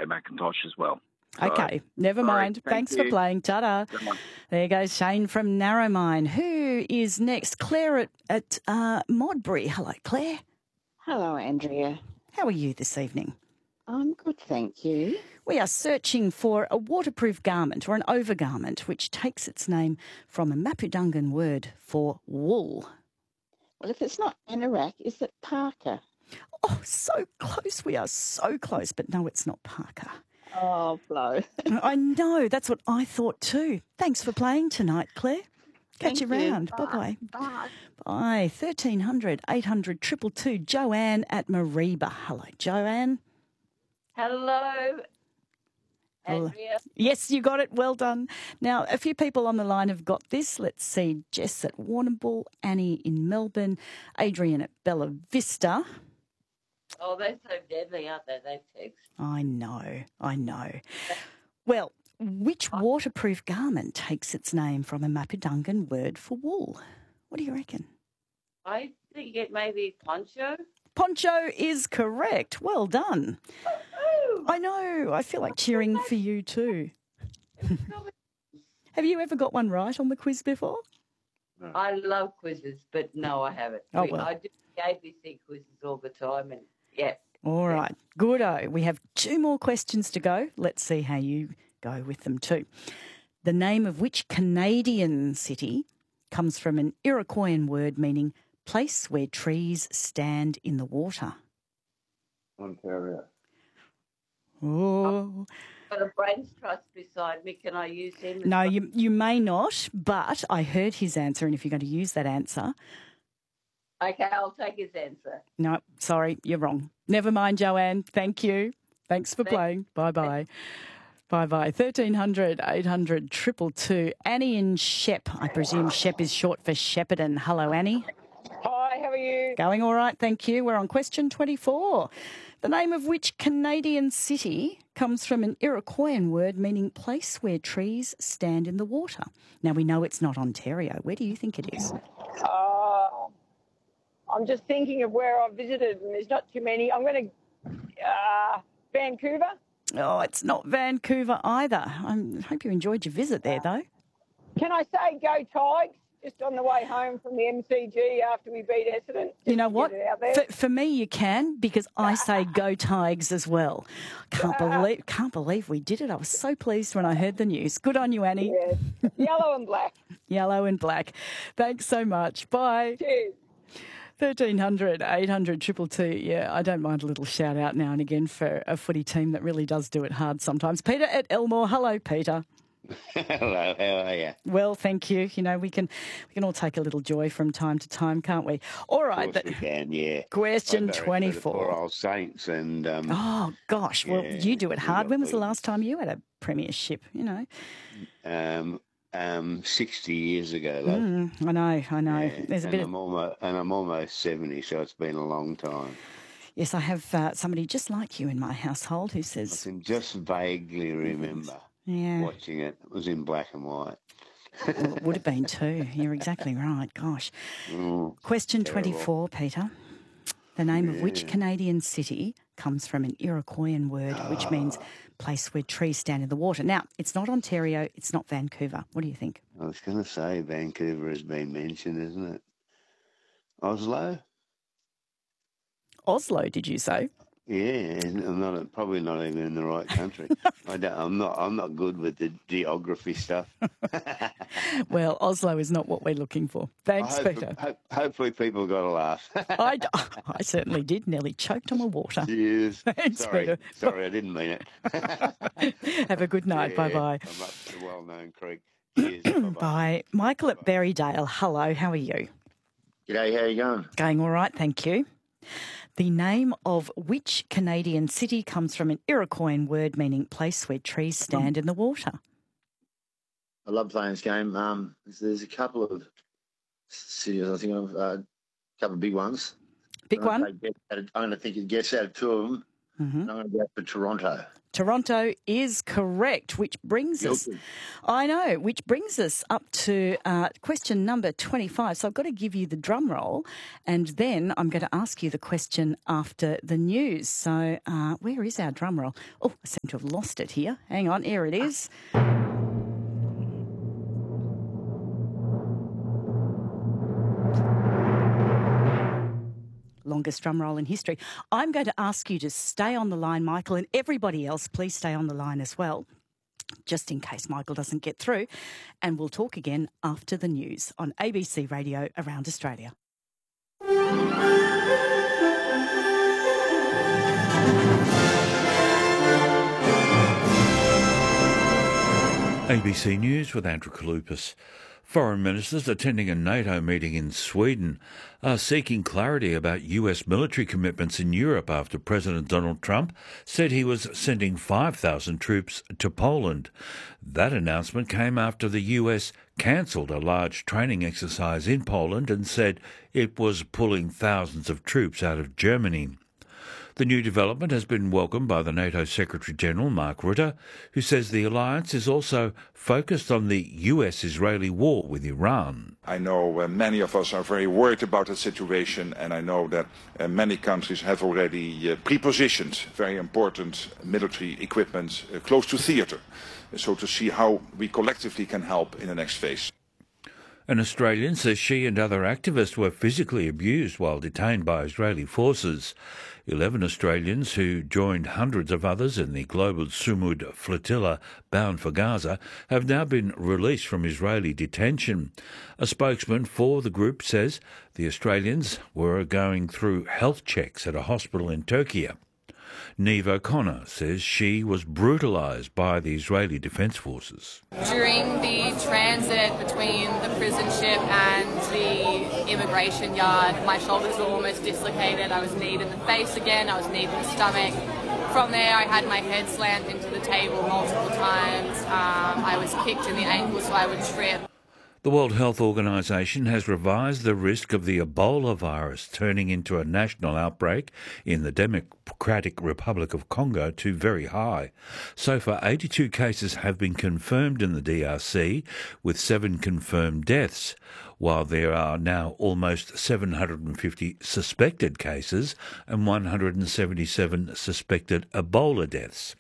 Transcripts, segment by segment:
Macintosh as well. Okay, never mind. Thanks for playing. Ta-da. There goes Shane from Narromine. Who is next? Claire at Modbury. Hello, Claire. Hello, Andrea. How are you this evening? I'm good, thank you. We are searching for a waterproof garment or an overgarment which takes its name from a Mapudungun word for wool. Well, if it's not anorak, is it parka? Oh, so close. We are so close. But no, it's not parka. Oh, blow. I know. That's what I thought too. Thanks for playing tonight, Claire. Catch you round. Bye-bye. Bye. Bye. 1300 800 222. Joanne at Mareeba. Hello, Joanne. Hello, Andrea. Yes, you got it. Well done. Now, a few people on the line have got this. Let's see. Jess at Warrnambool, Annie in Melbourne, Adrian at Bella Vista. Oh, they're so deadly, aren't they? They text. I know. Well, which waterproof garment takes its name from a Mapudungun word for wool? What do you reckon? I think it may be poncho. Poncho is correct. Well done. I know. I feel like cheering for you too. Have you ever got one right on the quiz before? No. I love quizzes, but no, I haven't. Oh, well. I do the ABC quizzes all the time, and yeah. All right. Goodo. We have 2 more questions to go. Let's see how you go with them too. The name of which Canadian city comes from an Iroquoian word meaning place where trees stand in the water? Ontario. Oh. I've got a brains trust beside me. Can I use him? No, you may not, but I heard his answer, and if you're going to use that answer... Okay, I'll take his answer. No, sorry, you're wrong. Never mind, Joanne. Thank you. Thanks for playing. Bye-bye. Bye-bye. 1300 800 222. Annie in Shep. I presume Shep is short for Shepparton. Hello, Annie. Hi, how are you? Going all right, thank you. We're on question 24. The name of which Canadian city comes from an Iroquoian word meaning place where trees stand in the water? Now, we know it's not Ontario. Where do you think it is? I'm just thinking of where I've visited, and there's not too many. I'm going to Vancouver. Oh, it's not Vancouver either. I hope you enjoyed your visit there, though. Can I say go Tigers? Just on the way home from the MCG after we beat Essendon. You know what? For me, you can, because I say go Tigers as well. Can't believe we did it. I was so pleased when I heard the news. Good on you, Annie. Yes. Yellow and black. Yellow and black. Thanks so much. Bye. Cheers. 1300 800 222. Yeah, I don't mind a little shout out now and again for a footy team that really does do it hard sometimes. Peter at Elmore. Hello, Peter. Hello, how are you? Well, thank you. You know, we can all take a little joy from time to time, can't we? All right. Of course we can, yeah. Question 24. Poor old Saints and... oh, gosh. Well, you do it hard. When was the last time you had a premiership, you know? 60 years ago, love. I know. Yeah, There's a bit of... I'm almost 70, so it's been a long time. Yes, I have somebody just like you in my household who says... I can just vaguely remember watching it. It was in black and white. Well, it would have been too. You're exactly right. Gosh. Question 24, Peter. The name of which Canadian city comes from an Iroquoian word which means place where trees stand in the water? Now, it's not Ontario, it's not Vancouver. What do you think? I was going to say Vancouver has been mentioned, isn't it? Oslo? Oslo, did you say? Yeah, I'm probably not even in the right country. I'm not good with the geography stuff. Well, Oslo is not what we're looking for. Thanks, Peter. Hopefully people got a laugh. I certainly did. Nearly choked on my water. Cheers. Thanks, Peter. Sorry, I didn't mean it. Have a good night. Yeah, Bye-bye. I'm up to the well-known creek. Cheers. Bye-bye. Bye. Michael at Berrydale. Hello, how are you? G'day, how you going? Going all right, thank you. The name of which Canadian city comes from an Iroquoian word meaning place where trees stand in the water? I love playing this game. There's a couple of cities, I think, a couple of big ones. Big one? I'm going to think it gets out of 2 of them. Mm-hmm. I'm going to go for Toronto. Toronto is correct, which brings us, which brings us up to question number 25. So I've got to give you the drum roll, and then I'm going to ask you the question after the news. So where is our drum roll? Oh, I seem to have lost it here. Hang on, here it is. Longest drum roll in history. I'm going to ask you to stay on the line, Michael, and everybody else, please stay on the line as well, just in case Michael doesn't get through. And we'll talk again after the news on ABC Radio Around Australia. ABC News with Andrew Kalupas. Foreign ministers attending a NATO meeting in Sweden are seeking clarity about US military commitments in Europe after President Donald Trump said he was sending 5,000 troops to Poland. That announcement came after the US cancelled a large training exercise in Poland and said it was pulling thousands of troops out of Germany. The new development has been welcomed by the NATO Secretary-General, Mark Rutte, who says the alliance is also focused on the US-Israeli war with Iran. I know many of us are very worried about the situation, and I know that many countries have already pre-positioned very important military equipment close to theatre, so to see how we collectively can help in the next phase. An Australian says she and other activists were physically abused while detained by Israeli forces. 11 Australians who joined hundreds of others in the global Sumud flotilla bound for Gaza have now been released from Israeli detention. A spokesman for the group says the Australians were going through health checks at a hospital in Turkey. Neve O'Connor says she was brutalised by the Israeli Defence Forces. During the transit between the prison ship and the immigration yard, my shoulders were almost dislocated. I was kneed in the face again, I was kneed in the stomach. From there, I had my head slammed into the table multiple times. I was kicked in the ankle so I would trip. The World Health Organization has revised the risk of the Ebola virus turning into a national outbreak in the Democratic Republic of Congo to very high. So far, 82 cases have been confirmed in the DRC, with 7 confirmed deaths, while there are now almost 750 suspected cases and 177 suspected Ebola deaths.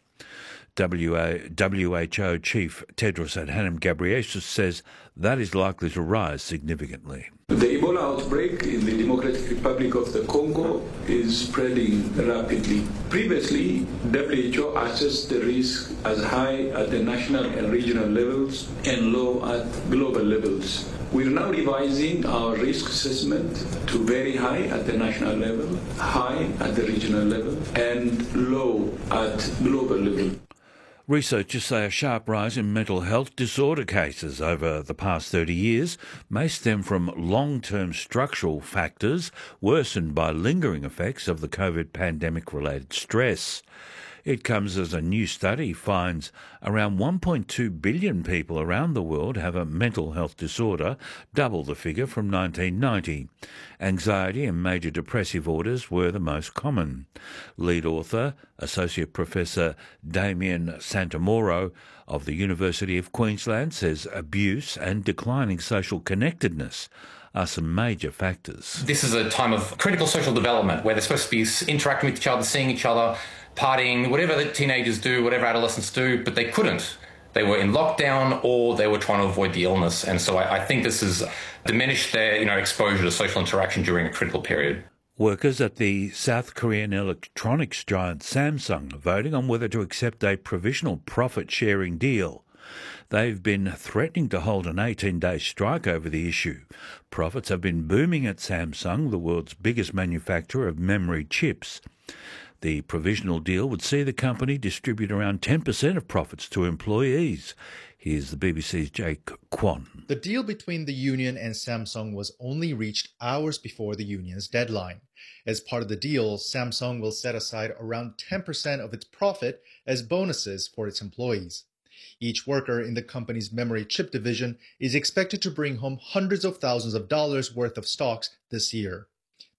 WHO Chief Tedros Adhanom Ghebreyesus says that is likely to rise significantly. The Ebola outbreak in the Democratic Republic of the Congo is spreading rapidly. Previously, WHO assessed the risk as high at the national and regional levels and low at global levels. We're now revising our risk assessment to very high at the national level, high at the regional level, and low at global level. Researchers say a sharp rise in mental health disorder cases over the past 30 years may stem from long-term structural factors worsened by lingering effects of the COVID pandemic-related stress. It comes as a new study finds around 1.2 billion people around the world have a mental health disorder, double the figure from 1990. Anxiety and major depressive orders were the most common. Lead author, Associate Professor Damien Santamoro of the University of Queensland says abuse and declining social connectedness are some major factors. This is a time of critical social development where they're supposed to be interacting with each other, seeing each other, partying, whatever the teenagers do, whatever adolescents do, but they couldn't. They were in lockdown or they were trying to avoid the illness. And so I think this has diminished their exposure to social interaction during a critical period. Workers at the South Korean electronics giant Samsung are voting on whether to accept a provisional profit-sharing deal. They've been threatening to hold an 18-day strike over the issue. Profits have been booming at Samsung, the world's biggest manufacturer of memory chips. The provisional deal would see the company distribute around 10% of profits to employees. Here's the BBC's Jake Kwon. The deal between the union and Samsung was only reached hours before the union's deadline. As part of the deal, Samsung will set aside around 10% of its profit as bonuses for its employees. Each worker in the company's memory chip division is expected to bring home hundreds of thousands of dollars worth of stocks this year.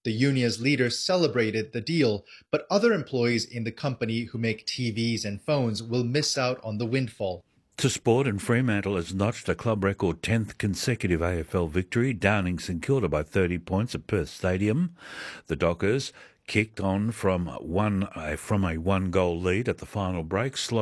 The union's leaders celebrated the deal, but other employees in the company who make TVs and phones will miss out on the windfall. To sport, and Fremantle has notched a club record 10th consecutive AFL victory, downing St Kilda by 30 points at Perth Stadium. The Dockers kicked on from a one-goal lead at the final break,